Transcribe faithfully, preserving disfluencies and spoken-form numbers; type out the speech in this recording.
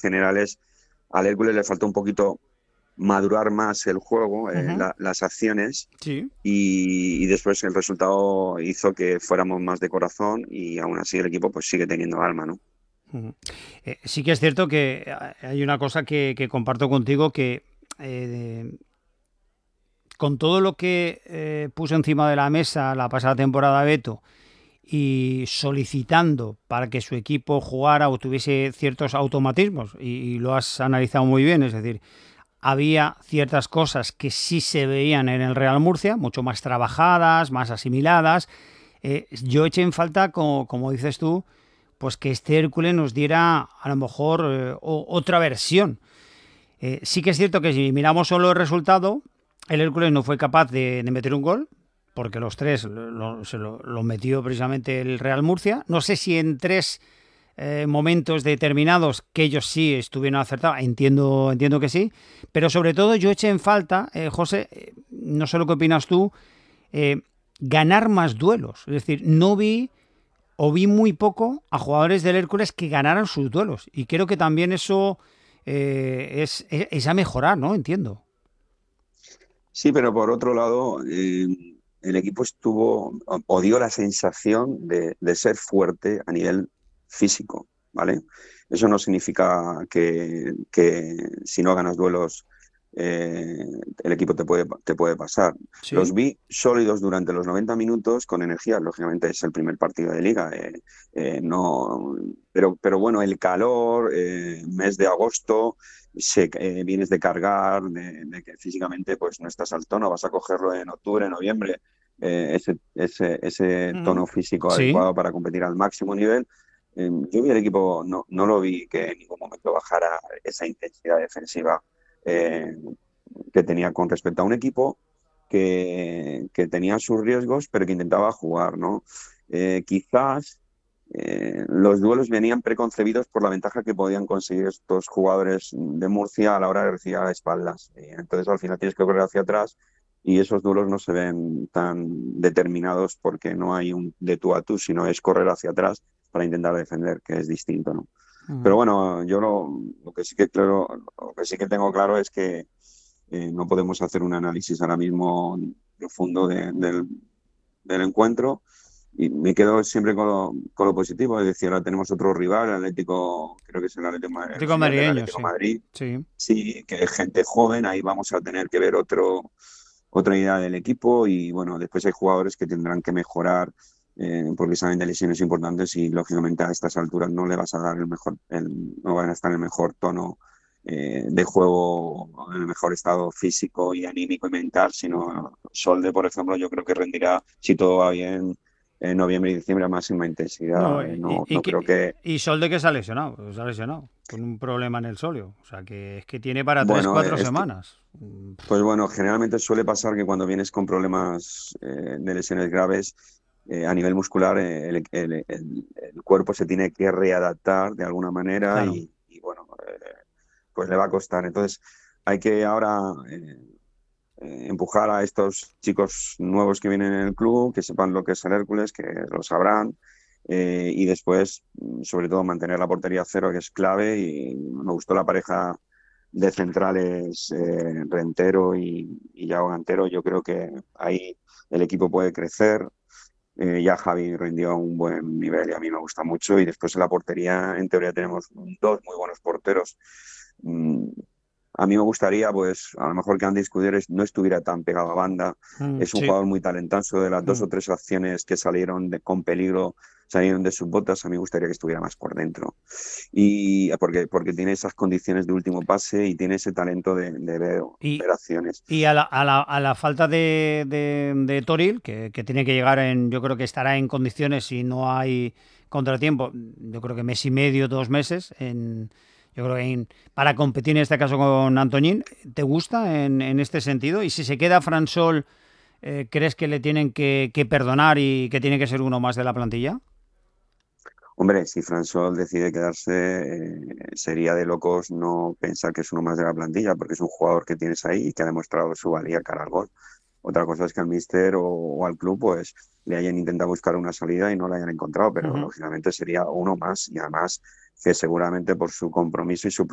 generales, al Hércules le faltó un poquito madurar más el juego, eh, Ujú. la, las acciones, Sí. y, y después el resultado hizo que fuéramos más de corazón y aún así el equipo pues sigue teniendo alma, ¿no? Ujú. Eh, sí que es cierto que hay una cosa que, que comparto contigo, que eh, con todo lo que eh, puso encima de la mesa la pasada temporada Beto y solicitando para que su equipo jugara o tuviese ciertos automatismos, y, y lo has analizado muy bien, es decir, había ciertas cosas que sí se veían en el Real Murcia, mucho más trabajadas, más asimiladas. Eh, yo eché en falta, como, como dices tú, pues que este Hércules nos diera a lo mejor eh, o, otra versión. Eh, sí que es cierto que si miramos solo el resultado, el Hércules no fue capaz de, de meter un gol, porque los tres lo, lo, se lo, lo, metió precisamente el Real Murcia. No sé si en tres eh, momentos determinados que ellos sí estuvieron acertados, entiendo, entiendo que sí, pero sobre todo yo eché en falta, eh, José, eh, no sé lo que opinas tú, eh, ganar más duelos. Es decir, no vi o vi muy poco a jugadores del Hércules que ganaran sus duelos. Y creo que también eso eh, es, es, es, a mejorar, ¿no? Entiendo. Sí, pero por otro lado, eh, el equipo estuvo, o dio la sensación de, de ser fuerte a nivel físico, ¿vale? Eso no significa que, que si no ganas duelos, eh, el equipo te puede, te puede pasar. Los Sí. vi sólidos durante los noventa minutos con energía. Lógicamente es el primer partido de liga. Eh, eh, no, pero, pero bueno, el calor, eh, mes de agosto, se, eh, vienes de cargar, de, de, que físicamente pues no estás al tono, vas a cogerlo en octubre, noviembre, eh, ese, ese, ese tono Mm, físico sí. adecuado para competir al máximo nivel. Eh, yo vi el equipo, no, no lo vi que en ningún momento bajara esa intensidad defensiva eh, que tenía con respecto a un equipo que, que tenía sus riesgos, pero que intentaba jugar, ¿no? Eh, quizás eh, los duelos venían preconcebidos por la ventaja que podían conseguir estos jugadores de Murcia a la hora de recibir a espaldas. Eh, entonces al final tienes que correr hacia atrás y esos duelos no se ven tan determinados porque no hay un de tú a tú, sino es correr hacia atrás para intentar defender, que es distinto, ¿no? Pero Mm. bueno, yo lo, lo que sí que claro, lo que sí que tengo claro es que eh, no podemos hacer un análisis ahora mismo profundo de, del, del encuentro y me quedo siempre con lo, con lo positivo, es decir, ahora tenemos otro rival, el Atlético, creo que es el Atlético, el Digo filial del madrileño, Atlético sí. Madrid, Sí. sí, que es gente joven, ahí vamos a tener que ver otro, otra idea del equipo y bueno, después hay jugadores que tendrán que mejorar eh, porque saben de lesiones importantes y lógicamente a estas alturas no le vas a dar el mejor, el, no van a estar en el mejor tono eh, de juego, en el mejor estado físico y anímico y mental, sino Solde, por ejemplo, yo creo que rendirá, si todo va bien, en noviembre y diciembre a máxima No, intensidad. Eh, y, no, y, no creo que- que, y Solde que se ha lesionado, pues se ha lesionado con un problema en el solio. O sea que es que tiene para tres, bueno, cuatro es que semanas. Mm. pues bueno, generalmente suele pasar que cuando vienes con problemas eh, de lesiones graves eh, a nivel muscular, eh, el, el- el- el cuerpo se tiene que readaptar de alguna manera Claro. y, y, bueno, eh, pues le va a costar. Entonces hay que ahora eh, eh, empujar a estos chicos nuevos que vienen en el club, que sepan lo que es el Hércules, que lo sabrán. Eh, y después, sobre todo, mantener la portería cero, que es clave. Y me gustó la pareja de centrales eh, Rentero y, y Yago Cantero. Yo creo que ahí el equipo puede crecer. Eh, ya Javi rindió a un buen nivel y a mí me gusta mucho. Y después en la portería, en teoría, tenemos dos muy buenos porteros. Mm, a mí me gustaría, pues, a lo mejor que Andy Escudero no estuviera tan pegado a banda. Mm, Es un sí. jugador muy talentoso. De las dos Mm. o tres acciones que salieron de, con peligro, salieron de sus botas, a mí me gustaría que estuviera más por dentro. Y porque, porque tiene esas condiciones de último pase y tiene ese talento de, de ver, Y, ver acciones. y a, la, a, la, a la falta de, de, de Toril, que, que tiene que llegar en, yo creo que estará en condiciones si no hay contratiempo, yo creo que mes y medio, dos meses, en, yo creo que en, para competir en este caso con Antoñín. ¿Te gusta en, en este sentido? Y si se queda Fransol, eh, ¿crees que le tienen que, que perdonar y que tiene que ser uno más de la plantilla? Hombre, si Fransol decide quedarse, eh, sería de locos no pensar que es uno más de la plantilla, porque es un jugador que tienes ahí y que ha demostrado su valía cara al gol. Otra cosa es que al míster o, o al club pues le hayan intentado buscar una salida y no la hayan encontrado, Uh pero -huh. lógicamente sería uno más y además que seguramente por su compromiso y su